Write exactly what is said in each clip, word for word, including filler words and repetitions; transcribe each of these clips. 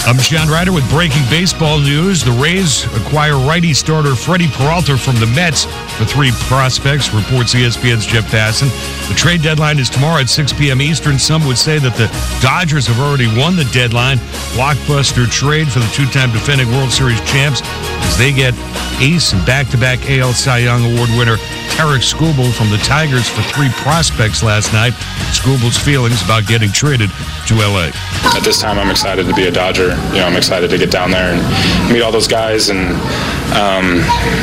I'm John Ryder with breaking baseball news. The Rays acquire righty starter Freddie Peralta from the Mets for three prospects, reports E S P N's Jeff Passan. The trade deadline is tomorrow at six p.m. Eastern. Some would say that the Dodgers have already won the deadline. Blockbuster trade for the two-time defending World Series champs as they get ace and back-to-back A L Cy Young Award winner Tarik Skubal from the Tigers for three prospects last night. Skubal's feelings about getting traded to L A. At this time, I'm excited to be a Dodger. You know, I'm excited to get down there and meet all those guys and, um,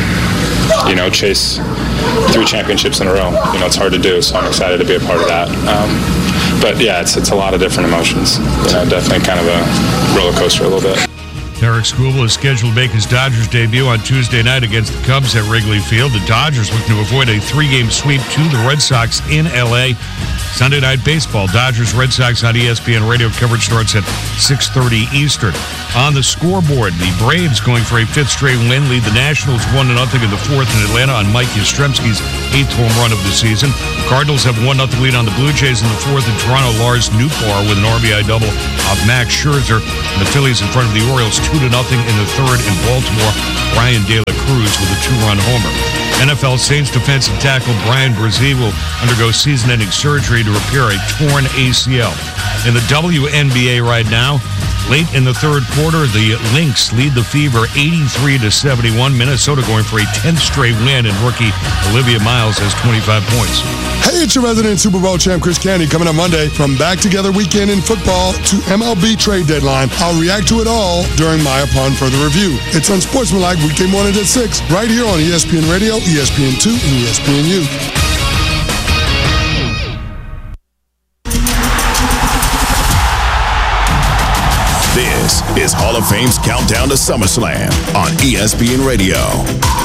you know, chase three championships in a row. You know, it's hard to do, so I'm excited to be a part of that. Um, but yeah, it's it's a lot of different emotions. You know, definitely kind of a roller coaster a little bit. Tarik Skubal is scheduled to make his Dodgers debut on Tuesday night against the Cubs at Wrigley Field. The Dodgers looking to avoid a three-game sweep to the Red Sox in L A. Sunday Night Baseball, Dodgers Red Sox on E S P N radio. Coverage starts at six thirty Eastern. On the scoreboard, the Braves going for a fifth straight win, lead the Nationals one to nothing in the fourth in Atlanta on Mike Yastrzemski's eighth home run of the season. The Cardinals have one nothing lead on the Blue Jays in the fourth, and Toronto Lars Nootbaar with an R B I double off Max Scherzer. And the Phillies in front of the Orioles two to nothing in the third in Baltimore. Brian De La Cruz with a two-run homer. N F L Saints defensive tackle Brian Brzee will undergo season-ending surgery to repair a torn A C L. In the W N B A right now, late in the third quarter, the Lynx lead the Fever eighty-three to seventy-one. Minnesota going for a tenth straight win, and rookie Olivia Miles has twenty-five points. Hey, it's your resident Super Bowl champ, Chris Canty, coming up Monday. From Back Together Weekend in football to M L B trade deadline, I'll react to it all during my Upon Further Review. It's Unsportsmanlike weekday mornings at six, right here on E S P N Radio, E S P N two, and E S P N U. This is Hall of Fame's Countdown to SummerSlam on E S P N Radio.